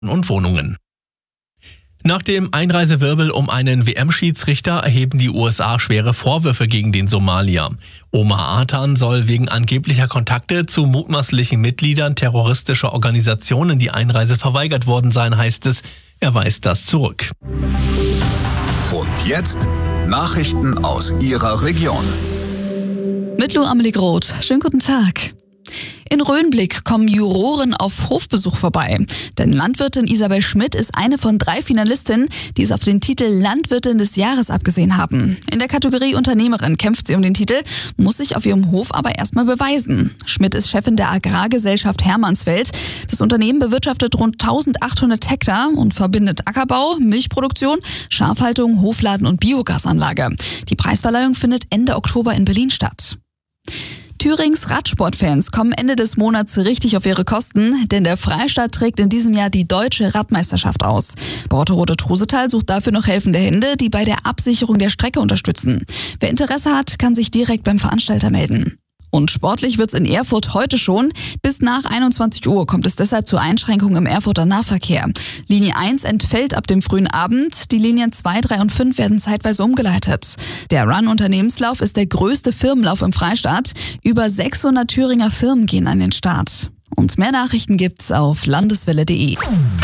und Wohnungen. Nach dem Einreisewirbel um einen WM-Schiedsrichter erheben die USA schwere Vorwürfe gegen den Somalier. Omar Atan soll wegen angeblicher Kontakte zu mutmaßlichen Mitgliedern terroristischer Organisationen die Einreise verweigert worden sein, heißt es. Er weist das zurück. Und jetzt Nachrichten aus Ihrer Region. Mit Lou Amelie Groth. Schönen guten Tag. In Röhnblick kommen Juroren auf Hofbesuch vorbei. Denn Landwirtin Isabel Schmidt ist eine von 3 Finalistinnen, die es auf den Titel Landwirtin des Jahres abgesehen haben. In der Kategorie Unternehmerin kämpft sie um den Titel, muss sich auf ihrem Hof aber erstmal beweisen. Schmidt ist Chefin der Agrargesellschaft Hermannsfeld. Das Unternehmen bewirtschaftet rund 1800 Hektar und verbindet Ackerbau, Milchproduktion, Schafhaltung, Hofladen und Biogasanlage. Die Preisverleihung findet Ende Oktober in Berlin statt. Thürings Radsportfans kommen Ende des Monats richtig auf ihre Kosten, denn der Freistaat trägt in diesem Jahr die deutsche Radmeisterschaft aus. Borte-Rote-Trusetal sucht dafür noch helfende Hände, die bei der Absicherung der Strecke unterstützen. Wer Interesse hat, kann sich direkt beim Veranstalter melden. Und sportlich wird's in Erfurt heute schon. Bis nach 21 Uhr kommt es deshalb zu Einschränkungen im Erfurter Nahverkehr. Linie 1 entfällt ab dem frühen Abend. Die Linien 2, 3 und 5 werden zeitweise umgeleitet. Der Run-Unternehmenslauf ist der größte Firmenlauf im Freistaat. Über 600 Thüringer Firmen gehen an den Start. Und mehr Nachrichten gibt's auf landeswelle.de.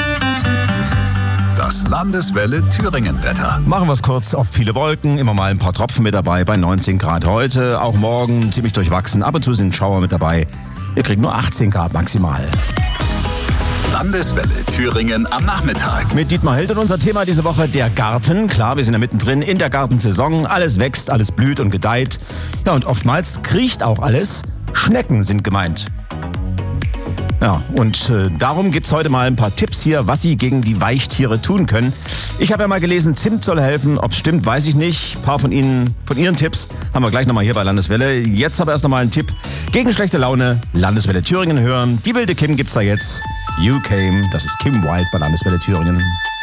Das Landeswelle Thüringen-Wetter. Machen wir es kurz, oft viele Wolken, immer mal ein paar Tropfen mit dabei, bei 19 Grad heute, auch morgen ziemlich durchwachsen, ab und zu sind Schauer mit dabei. Wir kriegen nur 18 Grad maximal. Landeswelle Thüringen am Nachmittag. Mit Dietmar Held und unser Thema diese Woche der Garten. Klar, wir sind ja mittendrin in der Gartensaison, alles wächst, alles blüht und gedeiht. Ja, und oftmals kriecht auch alles. Schnecken sind gemeint. Ja, und darum gibt's heute mal ein paar Tipps hier, was Sie gegen die Weichtiere tun können. Ich habe ja mal gelesen, Zimt soll helfen. Ob's stimmt, weiß ich nicht. Ein paar von Ihren Tipps haben wir gleich nochmal hier bei Landeswelle. Jetzt aber erst nochmal ein Tipp gegen schlechte Laune. Landeswelle Thüringen hören. Die wilde Kim gibt's da jetzt. You Came, das ist Kim Wilde bei Landeswelle Thüringen.